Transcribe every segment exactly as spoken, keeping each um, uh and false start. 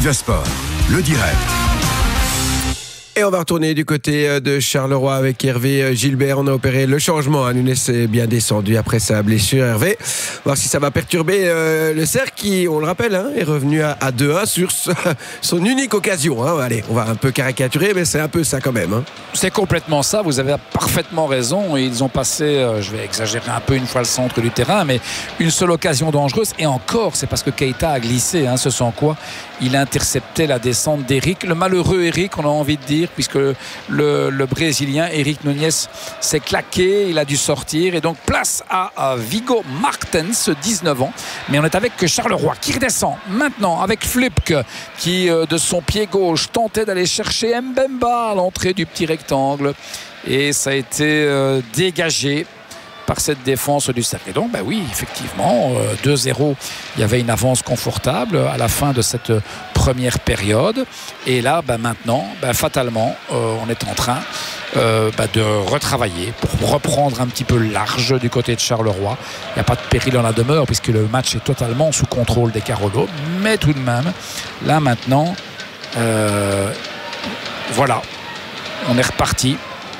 Riva Sport, le direct. Et on va retourner du côté de Charleroi avec Hervé Gilbert. On a opéré le changement. Nunes est bien descendu après sa blessure. Hervé, voir si ça va perturber euh, le Cercle qui, on le rappelle, hein, est revenu à, à deux un sur ce, son unique occasion. Hein. Allez, on va un peu caricaturer, mais c'est un peu ça quand même. Hein. C'est complètement ça. Vous avez parfaitement raison. Ils ont passé, euh, je vais exagérer un peu, une fois le centre du terrain, mais une seule occasion dangereuse. Et encore, c'est parce que Keita a glissé. Hein, ce sans quoi il interceptait la descente d'Eric. Le malheureux Eric, on a envie de dire, puisque le, le Brésilien Eric Nunes s'est claqué, il a dû sortir et donc place à, à Viggo Martens, dix-neuf ans, mais on est avec Charleroi qui redescend maintenant avec Flupke qui euh, de son pied gauche tentait d'aller chercher Mbemba à l'entrée du petit rectangle et ça a été euh, dégagé par cette défense du Cercle. Et donc, ben oui, effectivement, euh, deux zéro, il y avait une avance confortable à la fin de cette première période. Et là, ben maintenant, ben fatalement, euh, on est en train euh, ben de retravailler pour reprendre un petit peu large du côté de Charleroi. Il n'y a pas de péril dans la demeure puisque le match est totalement sous contrôle des Carolo. Mais tout de même, là maintenant, euh, voilà, on est reparti.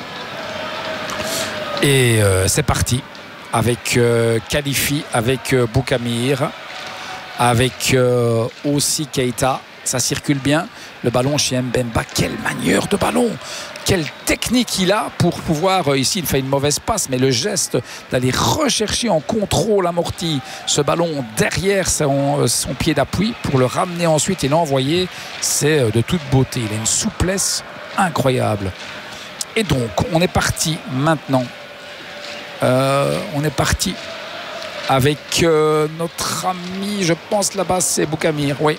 Et euh, c'est parti avec euh, Khalifi, avec euh, Boukamir, avec euh, aussi Keita. Ça circule bien. Le ballon chez Mbemba. Quelle manière de ballon! Quelle technique il a pour pouvoir, euh, ici il fait une mauvaise passe, mais le geste d'aller rechercher en contrôle amorti ce ballon derrière son, son pied d'appui pour le ramener ensuite et l'envoyer, c'est de toute beauté. Il a une souplesse incroyable. Et donc, on est parti maintenant. Euh, on est parti avec euh, notre ami, je pense là-bas c'est Boukamir, oui,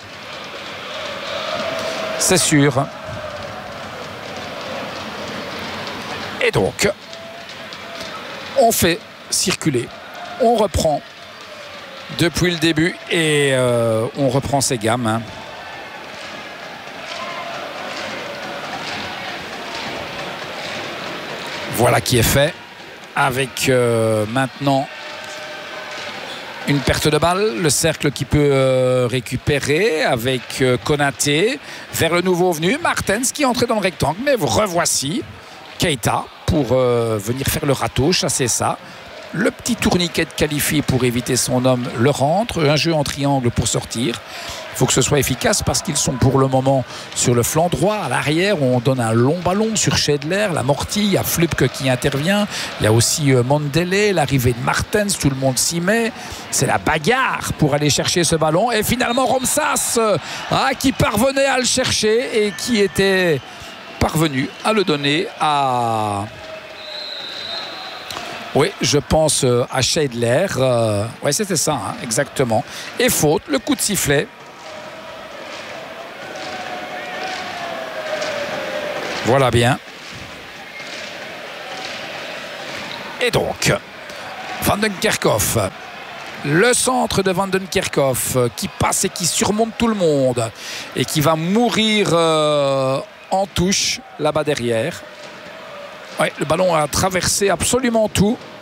c'est sûr. Et donc on fait circuler, on reprend depuis le début et euh, on reprend ses gammes, hein. Voilà qui est fait. Avec euh, maintenant une perte de balle, le Cercle qui peut euh, récupérer avec euh, Konaté vers le nouveau venu, Martens qui est entré dans le rectangle, mais revoici Keita pour euh, venir faire le râteau, chasser ça. Le petit tourniquet de Khalifi pour éviter son homme le rentre, un jeu en triangle pour sortir. Il faut que ce soit efficace parce qu'ils sont pour le moment sur le flanc droit, à l'arrière où on donne un long ballon sur Schedler, la Morty, il y a Flupke qui intervient, il y a aussi euh, Mandele, l'arrivée de Martens, tout le monde s'y met, c'est la bagarre pour aller chercher ce ballon et finalement Romsas euh, ah, qui parvenait à le chercher et qui était parvenu à le donner à... Oui, je pense euh, à Schedler, euh, oui c'était ça, hein, exactement, et faute, le coup de sifflet. Voilà bien. Et donc, Van den Kerkhoff, le centre de Van den Kerkhoff qui passe et qui surmonte tout le monde et qui va mourir euh, en touche là-bas derrière. Ouais, le ballon a traversé absolument tout.